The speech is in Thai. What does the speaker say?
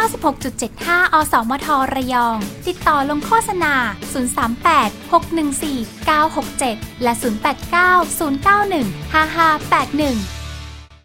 96.75 อสมทระยองติดต่อลงโฆษณา038 614 967และ089 091 5581